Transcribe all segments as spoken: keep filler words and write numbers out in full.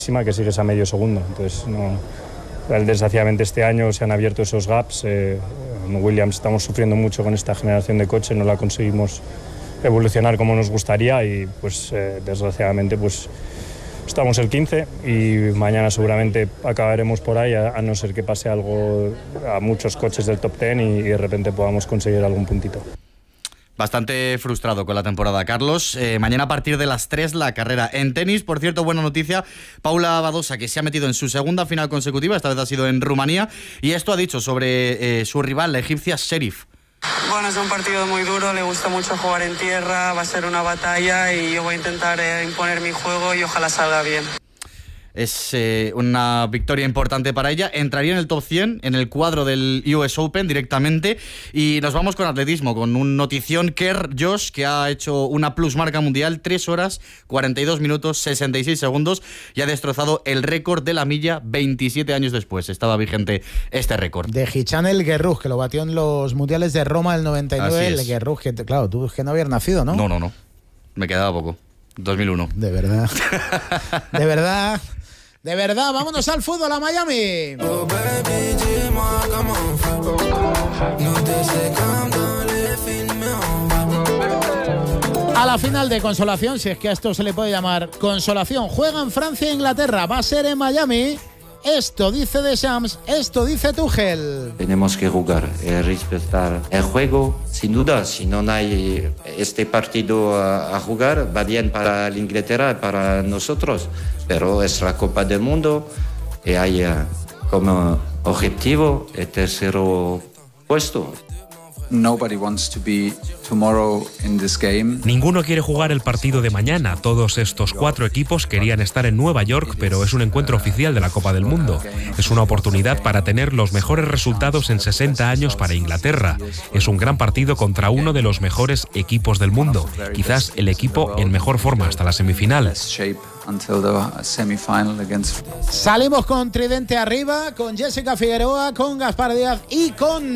que sigues a medio segundo, entonces no, desgraciadamente este año se han abierto esos gaps. eh, en Williams estamos sufriendo mucho con esta generación de coche, no la conseguimos evolucionar como nos gustaría y pues eh, desgraciadamente pues estamos el quince y mañana seguramente acabaremos por ahí, a, a no ser que pase algo a muchos coches del top diez y, y de repente podamos conseguir algún puntito. Bastante frustrado con la temporada, Carlos. Eh, mañana a partir de las tres la carrera en tenis. Por cierto, buena noticia, Paula Badosa, que se ha metido en su segunda final consecutiva, esta vez ha sido en Rumanía, y esto ha dicho sobre eh, su rival, la egipcia Sherif. Bueno, es un partido muy duro, le gusta mucho jugar en tierra, va a ser una batalla y yo voy a intentar eh, imponer mi juego y ojalá salga bien. Es eh, una victoria importante para ella. Entraría en el top cien, en el cuadro del U S Open directamente. Y nos vamos con atletismo, con un notición. Kerr Josh, que ha hecho una plusmarca mundial, tres horas, cuarenta y dos minutos, sesenta y seis segundos, y ha destrozado el récord de la milla veintisiete años después. Estaba vigente este récord. De Hichan El Guerrouj, que lo batió en los mundiales de Roma del noventa y nueve. El Guerrouj, que claro, tú es que no habías nacido, ¿no? No, no, no. Me quedaba poco. dos mil uno. De verdad. De verdad. De verdad, vámonos al fútbol, a Miami. A la final de consolación, si es que a esto se le puede llamar consolación, juegan Francia e Inglaterra, va a ser en Miami. Esto dice Deschamps, esto dice Tuchel. Tenemos que jugar, eh, respetar el juego, sin duda. Si no hay este partido a, a jugar, va bien para la Inglaterra, para nosotros. Pero es la Copa del Mundo y hay uh, como objetivo el tercer puesto. Nobody wants to be tomorrow in this game. Ninguno quiere jugar el partido de mañana. Todos estos cuatro equipos querían estar en Nueva York, pero es un encuentro oficial de la Copa del Mundo. Es una oportunidad para tener los mejores resultados en sesenta años para Inglaterra. Es un gran partido contra uno de los mejores equipos del mundo, quizás el equipo en mejor forma hasta la semifinal. Salimos con tridente arriba, con Jessica Figueroa, con Gaspar Díaz y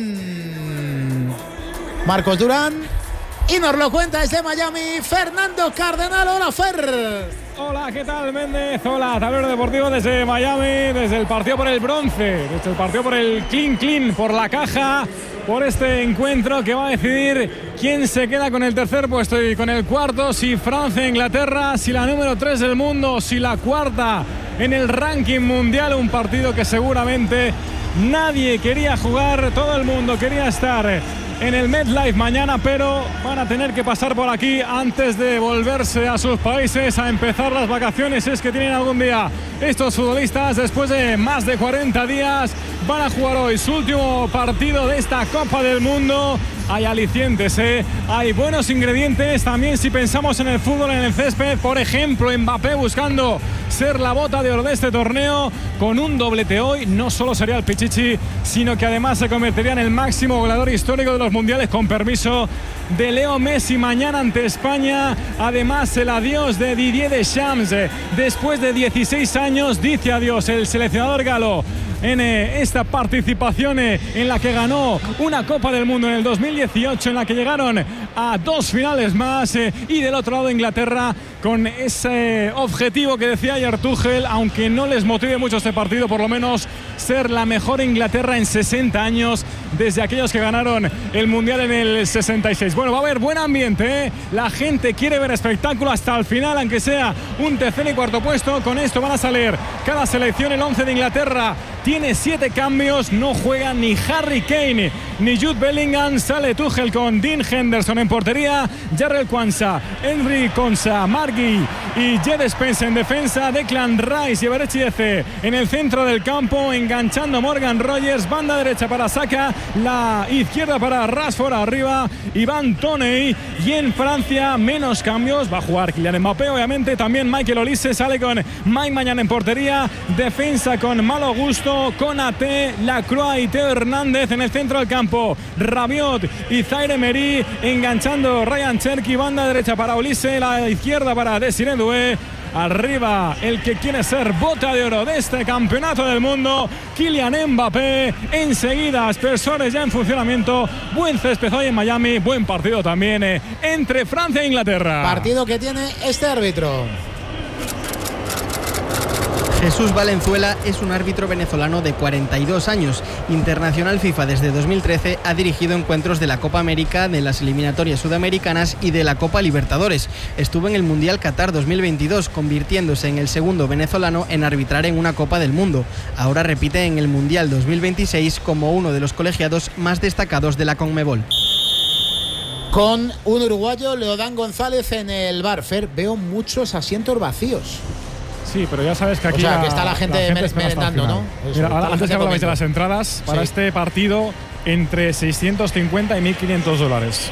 con Marcos Durán. Y nos lo cuenta desde Miami Fernando Cardenal. Hola, Fer. Hola, ¿qué tal, Méndez? Hola, Tablero Deportivo desde Miami, desde el partido por el bronce, desde el partido por el clean clean, por la caja, por este encuentro que va a decidir quién se queda con el tercer puesto y con el cuarto, si Francia e Inglaterra, si la número tres del mundo, si la cuarta en el ranking mundial. Un partido que seguramente nadie quería jugar, todo el mundo quería estar en el MetLife mañana, pero van a tener que pasar por aquí antes de volverse a sus países a empezar las vacaciones. Es que tienen algún día estos futbolistas, después de más de cuarenta días, van a jugar hoy su último partido de esta Copa del Mundo. Hay alicientes, ¿eh? Hay buenos ingredientes también si pensamos en el fútbol, en el césped. Por ejemplo, Mbappé buscando ser la bota de oro de este torneo con un doblete hoy. No solo sería el Pichichi, sino que además se convertiría en el máximo goleador histórico de los mundiales, con permiso de Leo Messi mañana ante España. Además, el adiós de Didier Deschamps. Después de dieciséis años dice adiós el seleccionador galo en eh, esta participación eh, en la que ganó una Copa del Mundo en el dos mil dieciocho, en la que llegaron a dos finales más, eh, y del otro lado Inglaterra con ese objetivo que decía ayer Tuchel, aunque no les motive mucho este partido, por lo menos ser la mejor Inglaterra en sesenta años, desde aquellos que ganaron el Mundial en el sesenta y seis. Bueno, va a haber buen ambiente, ¿eh? La gente quiere ver espectáculo hasta el final, aunque sea un tercer y cuarto puesto. Con esto van a salir cada selección. El once de Inglaterra tiene siete cambios, no juegan ni Harry Kane ni Jude Bellingham. Sale Tuchel con Dean Henderson en portería, Jarrell Quansah, Henry Konsa, Margui y Jed Spence en defensa, Declan Rice y Eberechi Eze en el centro del campo, enganchando Morgan Rogers, banda derecha para Saka, la izquierda para Rashford, arriba Ivan Toney. Y en Francia menos cambios, va a jugar Kylian Mbappé, obviamente, también Michael Olise, sale con Mike Maignan en portería, defensa con Malo Gusto, Konaté, Lacroix y Teo Hernández en el centro del campo, Rabiot y Zaire Emery, enganchando Ryan Cherki, banda derecha para Olise, la izquierda para Desiré Doué. Arriba el que quiere ser bota de oro de este campeonato del mundo, Kylian Mbappé. Enseguida aspersores ya en funcionamiento. Buen césped hoy en Miami, buen partido también eh, entre Francia e Inglaterra. Partido que tiene este árbitro. Jesús Valenzuela es un árbitro venezolano de cuarenta y dos años. Internacional FIFA desde dos mil trece, ha dirigido encuentros de la Copa América, de las eliminatorias sudamericanas y de la Copa Libertadores. Estuvo en el Mundial Qatar dos mil veintidós, convirtiéndose en el segundo venezolano en arbitrar en una Copa del Mundo. Ahora repite en el Mundial dos mil veintiséis como uno de los colegiados más destacados de la Conmebol. Con un uruguayo, Leodán González, en el bar. Fer, veo muchos asientos vacíos. Sí, pero ya sabes que aquí o sea, la, que está la gente, la gente merendando, ¿no? Eso, Mira, ahora, antes que hablabais de las comiendo. entradas, para sí. este partido, entre seiscientos cincuenta y mil quinientos dólares.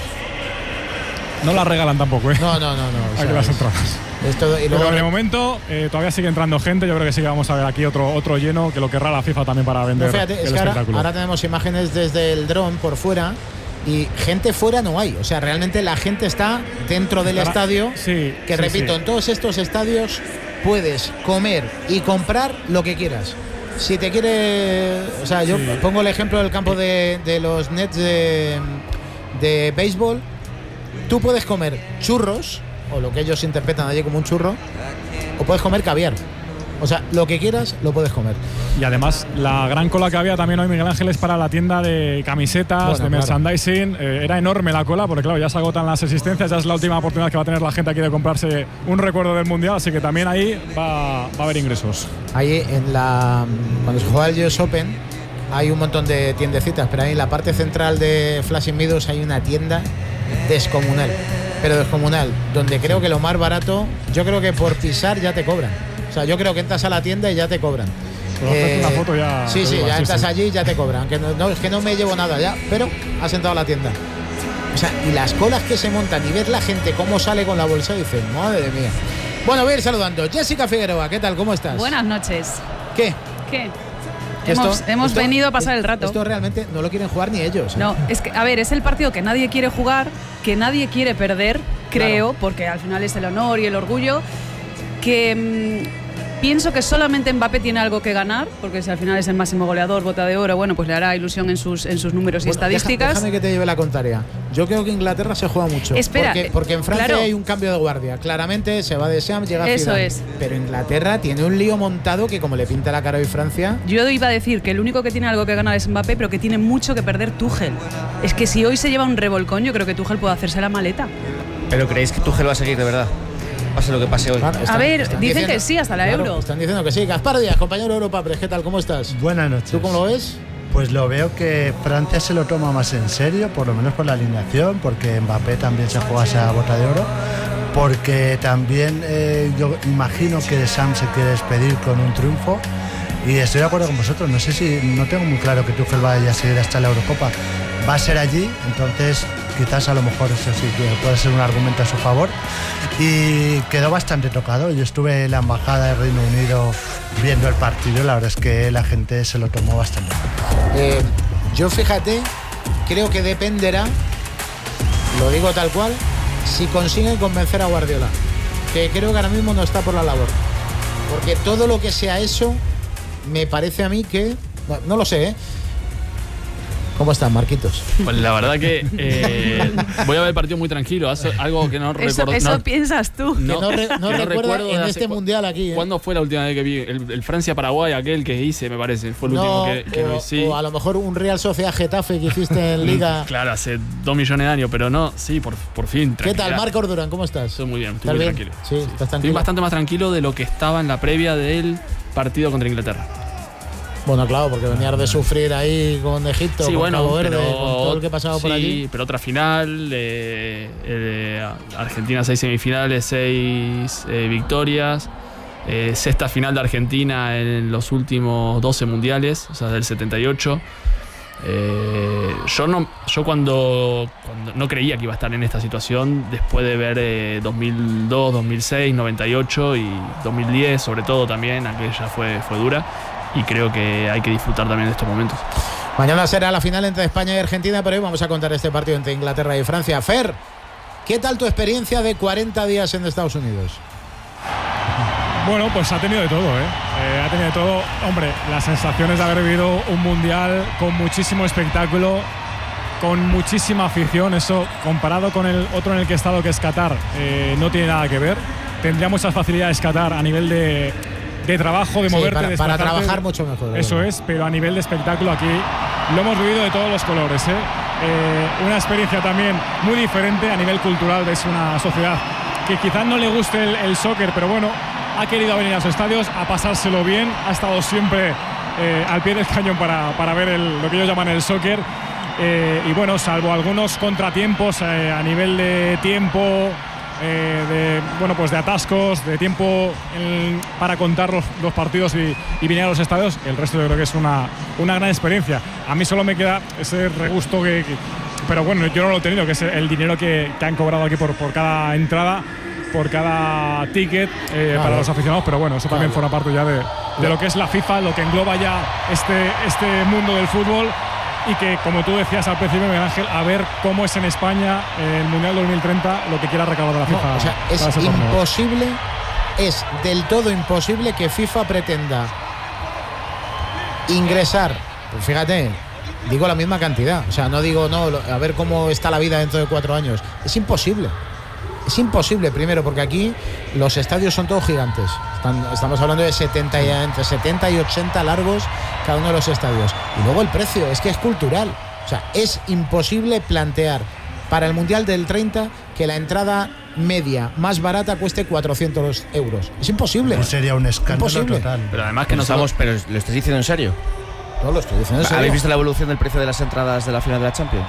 No las regalan tampoco, ¿eh? No, no, no. no aquí las entradas. Esto, y luego... Pero de momento eh, todavía sigue entrando gente. Yo creo que sí que vamos a ver aquí otro, otro lleno, que lo querrá la FIFA también para vender no, fíjate, el es que ahora, espectáculo. ahora tenemos imágenes desde el dron por fuera. Y gente fuera no hay, o sea, realmente la gente está dentro del Estará, estadio, sí, que sí, repito, sí. en todos estos estadios puedes comer y comprar lo que quieras. Si te quiere, o sea, yo sí. pongo el ejemplo del campo de, de los Nets de, de béisbol, tú puedes comer churros, o lo que ellos interpretan allí como un churro, o puedes comer caviar. O sea, lo que quieras lo puedes comer. Y además, la gran cola que había también hoy, Miguel Ángel, es para la tienda de camisetas, bueno, de merchandising. Claro. Eh, era enorme la cola, porque claro, ya se agotan las existencias, ya es la última oportunidad que va a tener la gente aquí de comprarse un recuerdo del Mundial, así que también ahí va, va a haber ingresos. Ahí en la cuando se juega el U S Open hay un montón de tiendecitas, pero ahí en la parte central de Flashing Meadows hay una tienda descomunal, pero descomunal, donde creo que lo más barato, yo creo que por pisar ya te cobran. O sea, yo creo que entras a la tienda y ya te cobran. Eh, una foto ya sí, sí, igual, ya sí, entras sí. allí y ya te cobran. Que no, no, es que no me llevo nada ya, pero has entrado a la tienda. O sea, y las colas que se montan y ver la gente cómo sale con la bolsa, dicen, madre mía. Bueno, voy a ir saludando. Jessica Figueroa, ¿qué tal? ¿Cómo estás? Buenas noches. ¿Qué? ¿Qué? Esto, hemos hemos esto, venido a pasar el rato. Esto realmente no lo quieren jugar ni ellos. ¿eh? No, es que, a ver, es el partido que nadie quiere jugar, que nadie quiere perder, creo, Claro. porque al final es el honor y el orgullo, que mmm, pienso que solamente Mbappé tiene algo que ganar, porque si al final es el máximo goleador, bota de oro, bueno, pues le hará ilusión en sus, en sus números y Bueno, estadísticas. Deja, déjame que te lleve la contraria. Yo creo que Inglaterra se juega mucho. Espera, porque, porque en Francia claro. hay un cambio de guardia. Claramente se va de Shams, llega a Eso Zidane. es. Pero Inglaterra tiene un lío montado que como le pinta la cara hoy Francia. Yo iba a decir que el único que tiene algo que ganar es Mbappé, pero que tiene mucho que perder Tuchel. Es que si hoy se lleva un revolcón, yo creo que Tuchel puede hacerse la maleta. ¿Pero creéis que Tuchel va a seguir de verdad? Pase lo que pase hoy. Claro, están- a ver, están dicen diciendo- que sí hasta la claro, Euro. Están diciendo que sí. Gaspar Díaz, compañero Europa Press, ¿qué tal? ¿Cómo estás? Buenas noches. ¿Tú cómo lo ves? Pues lo veo que Francia se lo toma más en serio, por lo menos por la alineación, porque Mbappé también se juega esa bota de oro, porque también eh, yo imagino que Sam se quiere despedir con un triunfo y estoy de acuerdo con vosotros. No sé si, no tengo muy claro que Tuchel vaya a seguir hasta la Eurocopa. Va a ser allí, entonces quizás a lo mejor eso sí que puede ser un argumento a su favor. Y quedó bastante tocado. Yo estuve en la embajada de Reino Unido viendo el partido, la verdad es que la gente se lo tomó bastante. Eh, yo fíjate, creo que dependerá, lo digo tal cual, si consiguen convencer a Guardiola, que creo que ahora mismo no está por la labor. Porque todo lo que sea eso, me parece a mí que... No, no lo sé, ¿eh? ¿Cómo están, Marquitos? Pues la verdad que eh, voy a ver el partido muy tranquilo, algo que no Eso, recuerdo. eso no, piensas tú. Que no, re- no que no recuerda recuerdo en de este hace cu- mundial aquí, ¿eh? ¿Cuándo fue la última vez que vi el, el Francia-Paraguay, aquel que hice, me parece? Fue el No, último que, que o, lo hice. o a lo mejor un Real Sociedad Getafe que hiciste en Liga. Claro, hace dos millones de años, pero no, sí, por, por fin. ¿Qué tal, tranquilidad. Marcos Durán? ¿Cómo estás? Estoy muy bien, estoy ¿Estás muy bien? tranquilo. Sí, estás Estoy tranquilo. bastante más tranquilo de lo que estaba en la previa del partido contra Inglaterra. Bueno, claro, porque venías de sufrir ahí con Egipto, Sí, con bueno, Cabo Verde, pero, con todo el que pasaba sí, por allí. pero otra final, eh, eh, Argentina seis semifinales, seis eh, victorias, eh, sexta final de Argentina en los últimos doce mundiales, o sea, del setenta y ocho. Eh, yo no, yo cuando, cuando no creía que iba a estar en esta situación, después de ver eh, dos mil dos, dos mil seis, noventa y ocho y dos mil diez, sobre todo también, aquella fue, fue dura. Y creo que hay que disfrutar también de estos momentos. Mañana será la final entre España y Argentina, pero hoy vamos a contar este partido entre Inglaterra y Francia. Fer, ¿qué tal tu experiencia de cuarenta días en Estados Unidos? Bueno, pues ha tenido de todo, ¿eh? Eh, ha tenido de todo. Hombre, las sensaciones de haber vivido un mundial con muchísimo espectáculo, con muchísima afición. Eso, comparado con el otro en el que he estado, que es Qatar, eh, no tiene nada que ver. Tendría muchas facilidades Qatar a nivel de de trabajo, de Sí, moverte, para, de para desplazarte. trabajar mucho mejor. Eso ¿verdad? es, pero a nivel de espectáculo aquí lo hemos vivido de todos los colores, ¿eh? Eh, una experiencia también muy diferente a nivel cultural. Es una sociedad que quizás no le guste el, el soccer, pero bueno, ha querido venir a los estadios a pasárselo bien, ha estado siempre eh, al pie del cañón para, para ver el, lo que ellos llaman el soccer. Eh, y bueno, salvo algunos contratiempos eh, a nivel de tiempo, eh, de bueno pues de atascos, de tiempo en, para contar los, los partidos y, y venir a los estadios, el resto yo creo que es una, una gran experiencia. A mí solo me queda ese regusto que, que pero bueno, yo no lo he tenido, que es el dinero que, que han cobrado aquí por, por cada entrada, por cada ticket eh, claro. para los aficionados, pero bueno, eso claro. también forma parte ya de, de lo que es la FIFA, lo que engloba ya este, este mundo del fútbol. Y que, como tú decías al principio, Miguel Ángel, a ver cómo es en España el Mundial dos mil treinta lo que quiera recaudar la FIFA. No, o sea, es para ese torneo. imposible, es del todo imposible que FIFA pretenda ingresar, pues fíjate, digo la misma cantidad, o sea, no digo, no, a ver cómo está la vida dentro de cuatro años. Es imposible. Es imposible, primero, porque aquí los estadios son todos gigantes. Están, estamos hablando de setenta y, entre setenta y ochenta largos cada uno de los estadios. Y luego el precio, es que es cultural. O sea, es imposible plantear para el Mundial del treinta que la entrada media más barata cueste cuatrocientos euros. Es imposible. Eso sería un escándalo Imposible. total. Pero además que no estamos, pero ¿lo estáis diciendo en serio? No, lo estoy diciendo en serio. ¿Habéis visto la evolución del precio de las entradas de la final de la Champions?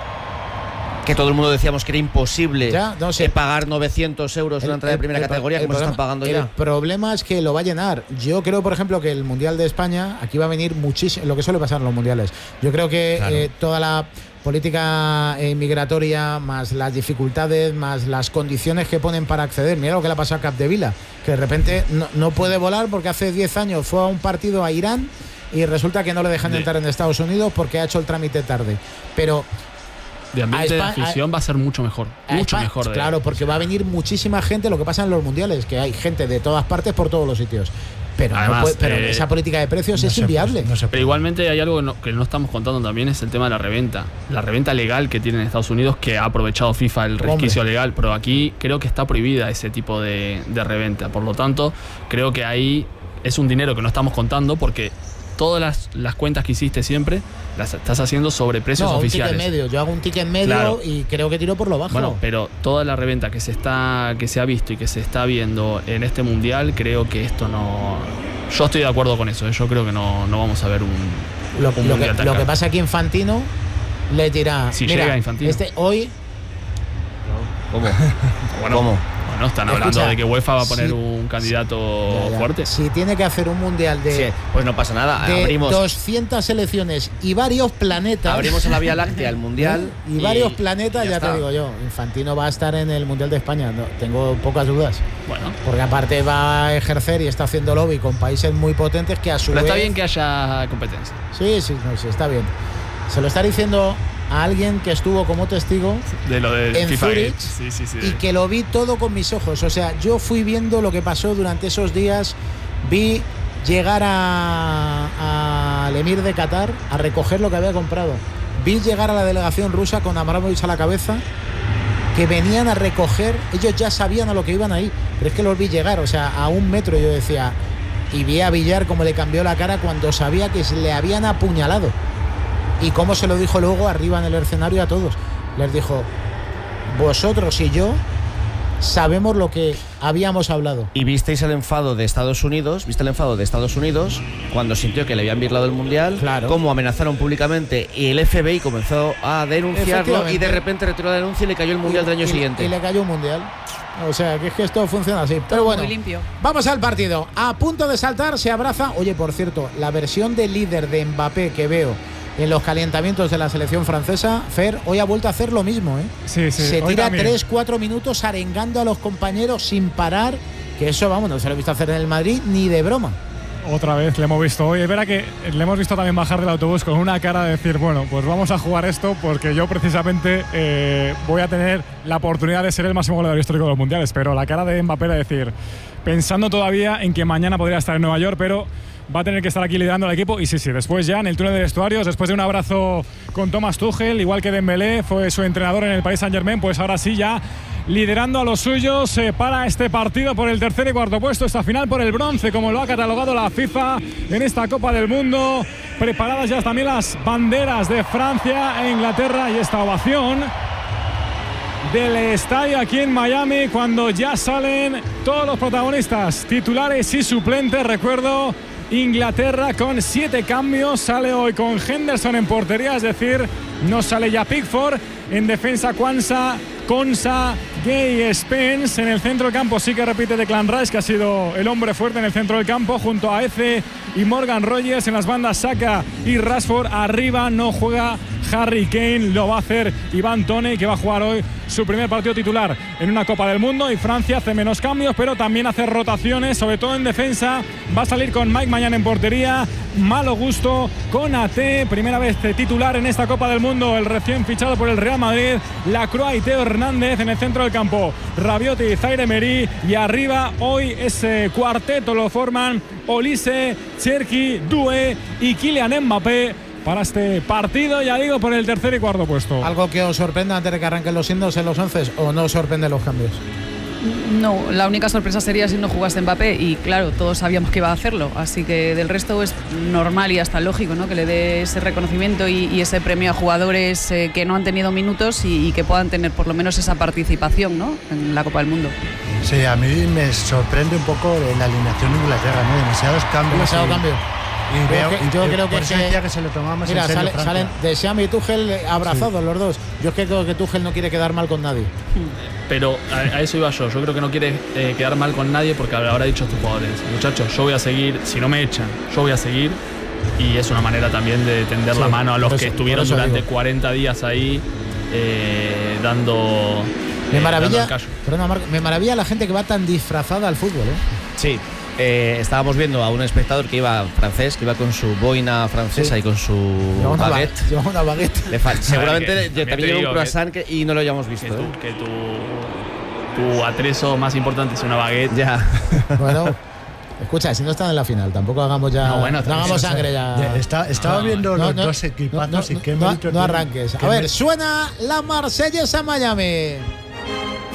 Que todo el mundo decíamos que era imposible ya, no sé. pagar novecientos euros una entrada de primera el, categoría, el como se problema, están pagando el ya. El problema es que lo va a llenar. Yo creo, por ejemplo, que el Mundial de España, aquí va a venir muchísimo, lo que suele pasar en los mundiales. Yo creo que Claro. eh, toda la política eh, migratoria, más las dificultades, más las condiciones que ponen para acceder. Mira lo que le ha pasado a Capdevila, que de repente no, no puede volar porque hace diez años fue a un partido a Irán y resulta que no le dejan De- entrar en Estados Unidos porque ha hecho el trámite tarde. Pero De ambiente A de Espa- afición va a ser mucho mejor. a Mucho Espa- mejor. De, Claro, porque va a venir muchísima gente, lo que pasa en los mundiales, que hay gente de todas partes por todos los sitios. Pero, no Además, puede- pero eh, esa política de precios es inviable. Pero igualmente hay algo que no, que no estamos contando también, es el tema de la reventa. La reventa legal que tiene en Estados Unidos, que ha aprovechado FIFA el resquicio Hombre. legal, pero aquí creo que está prohibida ese tipo de, de reventa. Por lo tanto, creo que ahí es un dinero que no estamos contando porque todas las, las cuentas que hiciste siempre las estás haciendo sobre precios no, oficiales. un ticket medio. Yo hago un ticket medio Claro. y creo que tiro por lo bajo. Bueno, pero toda la reventa que se está que se ha visto y que se está viendo en este mundial, creo que esto no. Yo estoy de acuerdo con eso. ¿eh? Yo creo que no, no vamos a ver un, lo, un lo mundial que, tan lo que caro. pasa es que Infantino le tira. Si mira, llega Infantino. Este, hoy. ¿Cómo? Bueno, ¿Cómo? Bueno, están hablando Escucha, de que UEFA va a poner si- un candidato Ya, ya. fuerte. Si tiene que hacer un mundial de, Sí, pues no pasa nada. de Abrimos, doscientas selecciones y varios planetas. abrimos a la Vía Láctea el mundial. Y, varios planetas, ya, está. te digo yo. Infantino va a estar en el Mundial de España, no, tengo pocas dudas. Bueno, Porque aparte va a ejercer y está haciendo lobby con países muy potentes que a su pero vez. está bien que haya competencia. Sí, sí, no, sí, está bien. Se lo está diciendo a alguien que estuvo como testigo De lo del en FIFA Zurich Gate. Sí, sí, sí. y que lo vi todo con mis ojos. O sea, yo fui viendo lo que pasó durante esos días. Vi llegar a, al emir de Qatar a recoger lo que había comprado. Vi llegar a la delegación rusa con Abramovich a la cabeza, que venían a recoger. Ellos ya sabían a lo que iban ahí, pero es que los vi llegar, o sea, a un metro. Yo decía, y vi a Villar cómo le cambió la cara cuando sabía que se le habían apuñalado. Y cómo se lo dijo luego arriba en el escenario a todos. Les dijo, vosotros y yo sabemos lo que habíamos hablado. Y visteis el enfado de Estados Unidos, viste el enfado de Estados Unidos cuando sintió que le habían virlado el mundial, Claro. cómo amenazaron públicamente y el F B I comenzó a denunciarlo Efectivamente. y de repente retiró la denuncia y le cayó el mundial Y- del año y- siguiente. Y le cayó un mundial. O sea, que es que esto funciona así. Pero bueno, Muy limpio. vamos al partido. A punto de saltar, se abraza. Oye, por cierto, la versión de líder de Mbappé que veo en los calentamientos de la selección francesa, Fer, hoy ha vuelto a hacer lo mismo, ¿eh? Sí, sí, Se hoy tira también. tres cuatro minutos arengando a los compañeros sin parar, que eso, vamos, no se lo he visto hacer en el Madrid ni de broma. Otra vez le hemos visto hoy. Es verdad que le hemos visto también bajar del autobús con una cara de decir, bueno, pues vamos a jugar esto porque yo precisamente eh, voy a tener la oportunidad de ser el máximo goleador histórico de los mundiales. Pero la cara de Mbappé de decir, pensando todavía en que mañana podría estar en Nueva York, pero va a tener que estar aquí liderando al equipo. Y sí, sí, después ya en el túnel de vestuarios, después de un abrazo con Thomas Tuchel, igual que Dembélé fue su entrenador en el Paris Saint-Germain, pues ahora sí ya liderando a los suyos eh, para este partido por el tercer y cuarto puesto, esta final por el bronce, como lo ha catalogado la FIFA en esta Copa del Mundo. Preparadas ya también las banderas de Francia e Inglaterra y esta ovación del estadio aquí en Miami cuando ya salen todos los protagonistas, titulares y suplentes. Recuerdo, Inglaterra con siete cambios, sale hoy con Henderson en portería, es decir, no sale ya Pickford. En defensa, Kwanzaa, Konsa, Gay, Spence. En el centro del campo sí que repite Declan Rice, que ha sido el hombre fuerte en el centro del campo, junto a Eze y Morgan Rogers. En las bandas, Saka y Rashford. Arriba no juega Harry Kane, lo va a hacer Iván Toney, que va a jugar hoy su primer partido titular en una Copa del Mundo. Y Francia hace menos cambios, pero también hace rotaciones, sobre todo en defensa. Va a salir con Mike Maignan en portería, Malo Gusto, Konaté, primera vez titular en esta Copa del Mundo, el recién fichado por el Real Madrid, Lacroix y Teo Hernández. En el centro del campo, Rabiot y Zaire Emery, y arriba hoy ese cuarteto lo forman Olise, Cherki, Doué y Kylian Mbappé para este partido, ya digo, por el tercer y cuarto puesto. ¿Algo que os sorprenda antes de que arranquen los indos en los once, o no os sorprenden los cambios? No, la única sorpresa sería si no jugaste Mbappé, y claro, todos sabíamos que iba a hacerlo, así que del resto es normal y hasta lógico, ¿no?, que le dé ese reconocimiento y, y ese premio a jugadores eh, que no han tenido minutos y, y que puedan tener por lo menos esa participación, ¿no?, en la Copa del Mundo. Sí, a mí me sorprende un poco la alineación de Inglaterra, ¿no? Demasiados cambios. Demasiado y, cambio. Y veo, que, yo y creo que, por eso decía que se lo tomaba más mira, en serio, sale, salen Deschamps y Tuchel abrazados, sí, los dos. Yo es que creo que Tuchel no quiere quedar mal con nadie. Pero a, a eso iba yo. Yo creo que no quiere eh, quedar mal con nadie, porque habrá dicho a tus jugadores: muchachos, yo voy a seguir, si no me echan, yo voy a seguir. Y es una manera también de tender sí, la mano a los que eso, estuvieron durante digo. cuarenta días ahí eh, dando. Me eh, maravilla, dando perdona, Marco, me maravilla la gente que va tan disfrazada al fútbol, ¿eh? Sí. Eh, estábamos viendo a un espectador que iba francés, que iba con su boina francesa, sí, y con su lleva una baguette. Lleva una baguette. Le fa- seguramente que, también lleva un croissant que, y no lo hayamos visto. Que, tu, ¿eh? que tu, tu atrezo más importante es una baguette. Ya. Bueno. Escucha, si no están en la final, tampoco hagamos ya. No, bueno, no hagamos sangre ya. ya está, estaba no, viendo no, los no, dos equipazos no, y qué no, mérito no, no arranques. A ver, suena la Marsellesa Miami.